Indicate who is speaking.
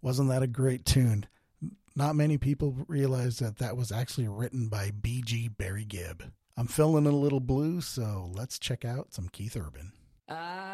Speaker 1: Wasn't that a great tune? Not many people realize that that was actually written by B.G. Barry Gibb. I'm feeling a little blue, so let's check out some Keith Urban.